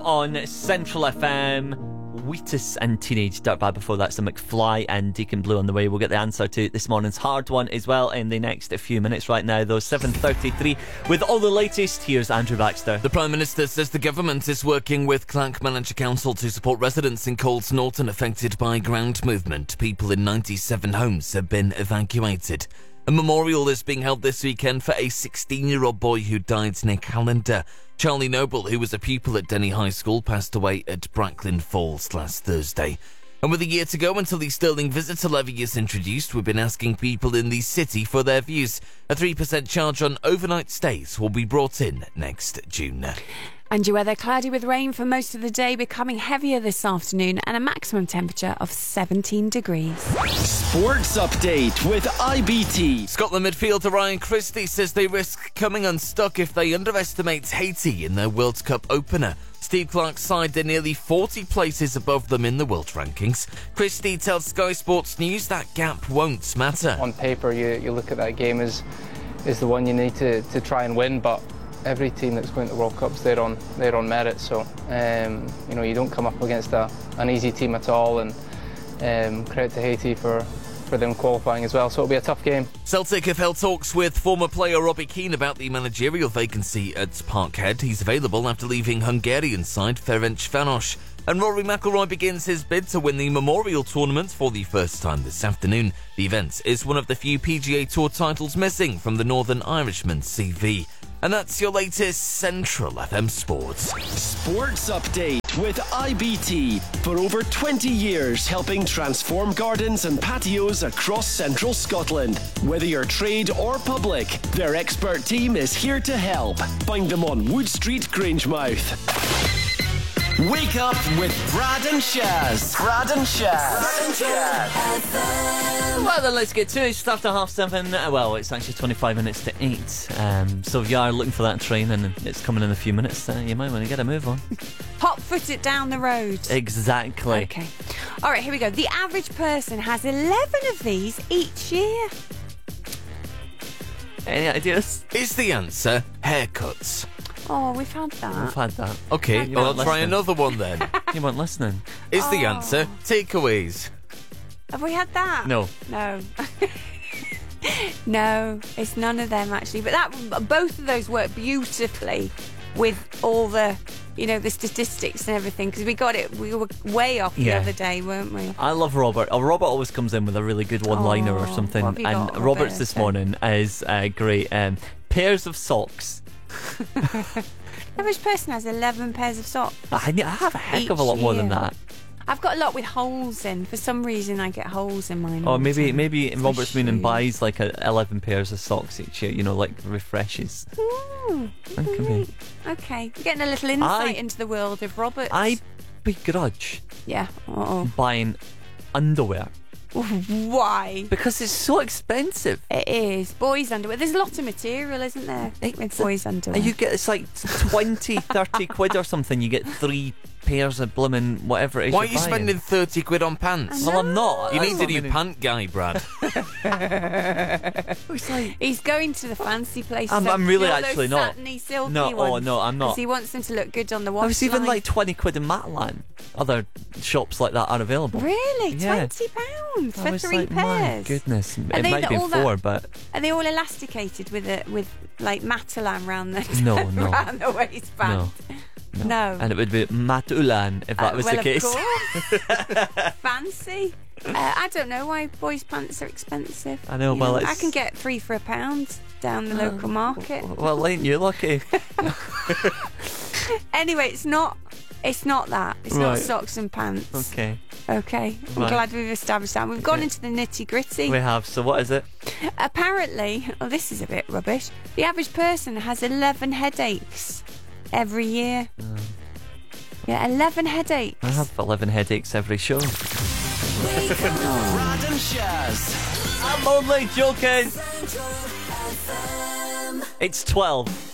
on Central FM. Wheatus and Teenage Dirtbag. Before that's the McFly and Deacon Blue on the way. We'll get the answer to this morning's hard one as well in the next few minutes. Right now, though, 7:33 with all the latest. Here's Andrew Baxter. The Prime Minister says the government is working with Clackmannanshire Council to support residents in Coles Norton affected by ground movement. People in 97 homes have been evacuated. A memorial is being held this weekend for a 16-year-old boy who died near Callander. Charlie Noble, who was a pupil at Denny High School, passed away at Bracklin Falls last Thursday. And with a year to go until the Stirling Visitor Levy is introduced, we've been asking people in the city for their views. A 3% charge on overnight stays will be brought in next June. And your weather cloudy with rain for most of the day, becoming heavier this afternoon, and a maximum temperature of 17 degrees. Sports Update with IBT. Scotland midfielder Ryan Christie says they risk coming unstuck if they underestimate Haiti in their World Cup opener. Steve Clarke's side are nearly 40 places above them in the world rankings. Christie tells Sky Sports News that gap won't matter. On paper, you look at that game as the one you need to try and win, but every team that's going to World Cups, they're on merit. So you don't come up against an easy team at all. And credit to Haiti for them qualifying as well. So it'll be a tough game. Celtic have held talks with former player Robbie Keane about the managerial vacancy at Parkhead. He's available after leaving Hungarian side Ferencváros. And Rory McIlroy begins his bid to win the Memorial Tournament for the first time this afternoon. The event is one of the few PGA Tour titles missing from the Northern Irishman's CV. And that's your latest Central FM Sports. Sports Update with IBT. For over 20 years, helping transform gardens and patios across central Scotland. Whether you're trade or public, their expert team is here to help. Find them on Wood Street, Grangemouth. Wake up with Brad and Shaz. Brad and Shaz. Well, then let's get to it. Just after 7:30. Well, it's actually 25 minutes to 8. So if you are looking for that train and it's coming in a few minutes, you might want to get a move on. Hot foot it down the road. Exactly. Okay. All right, here we go. The average person has 11 of these each year. Any ideas? Is the answer haircuts? Oh, we've had that. We've had that. Okay, You well, weren't I'll try listening. another one then. You weren't listening. Is the answer takeaways? Have we had that? No. No. No, it's none of them actually. But both of those work beautifully with all the, the statistics and everything, because we were way off the other day, weren't we? I love Robert. Robert always comes in with a really good one-liner or something. What have you got, And Robert's Roberto? this morning is great. Pairs of socks. Average person has 11 pairs of socks. I have a heck of a lot more than that. I've got a lot with holes in. For some reason, I get holes in mine. Or all the time. maybe It's Robert's a meaning shoe. buys like 11 pairs of socks each year, like refreshes. Ooh, That could be. okay. We're getting a little insight into the world of Robert. I begrudge Yeah. Uh-oh. buying underwear Why? because it's so expensive. It is. Boys' underwear. There's a lot of material, isn't there? With boys' underwear. And you get, it's like 20, 30 quid or something. You get 3 pairs of blooming whatever it is. Why are you're you buying. spending 30 quid on pants? Well, I'm not. You That's need a what I new mean. pant guy, Brad. It's like, He's going to the fancy places. I'm really You know, actually those not. satiny, silky No, ones? no, I'm not. 'Cause he wants them to look good on the wash I was even line. like 20 quid in Matalan. Other shops like that are available. Really? Yeah. £20 I for was 3 like, pairs? my goodness. It they might have been all 4, that- but Are they all elasticated with like Matalan round the No. round the waistband? No. And it would be Matulan if that was well, the case. Of course. Fancy. I don't know why boys' pants are expensive. I know, You well, I it's- can get 3 for £1 down the local market. Well, ain't you lucky? Anyway, it's not that. It's not Right. socks and pants. Okay, Okay. I'm Right. glad we've established that. We've gone Yeah. into the nitty-gritty. we have. So what is it? Apparently, this is a bit rubbish, the average person has 11 headaches every year. Yeah, 11 headaches. I have 11 headaches every show. Brad and Shaz. I'm only joking. It's 12.